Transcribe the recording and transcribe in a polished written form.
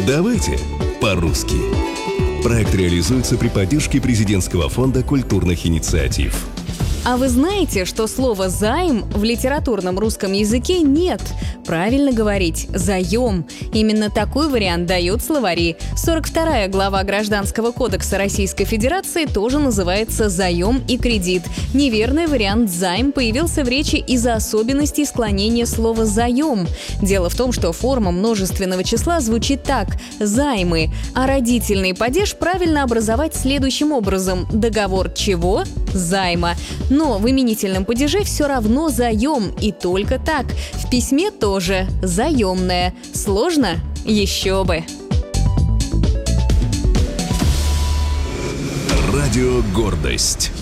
Давайте по-русски. Проект реализуется при поддержке Президентского фонда культурных инициатив. А вы знаете, что слова «займ» в литературном русском языке нет? Правильно говорить «заем». Именно такой вариант дают словари. 42-я глава Гражданского кодекса Российской Федерации тоже называется «заем» и «кредит». Неверный вариант «займ» появился в речи из-за особенностей склонения слова «заем». Дело в том, что форма множественного числа звучит так – «займы», а родительный падеж правильно образовать следующим образом – договор чего? Займа. Но в именительном падеже все равно заем, и только так. В письме тоже заемное. Сложно? Еще бы. Радио «Гордость».